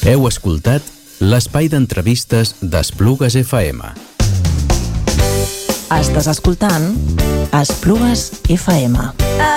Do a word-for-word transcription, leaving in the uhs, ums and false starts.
Heu escoltat l'espai d'entrevistes d'Esplugues F M. Estàs escoltant Esplugues F M.